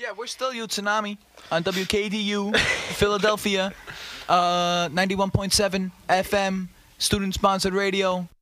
Yeah, we're still you, Tsunami, on WKDU, Philadelphia, 91.7 FM, student-sponsored radio.